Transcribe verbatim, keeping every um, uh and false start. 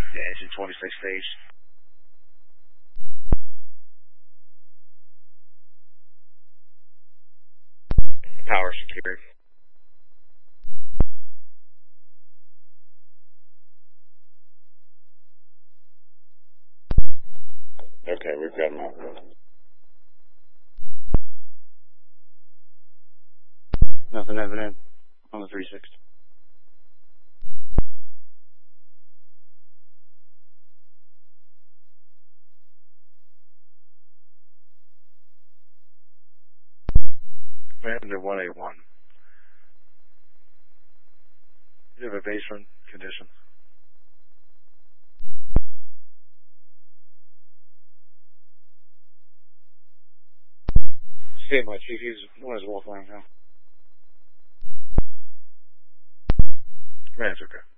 Yeah, engine twenty-six stage. Power secured. Okay, we've got them out. Nothing evident on the three sixty. Commander one eighty-one. You have a base run condition. See my chief, he's one is Wolf Lang now. Man, it's okay.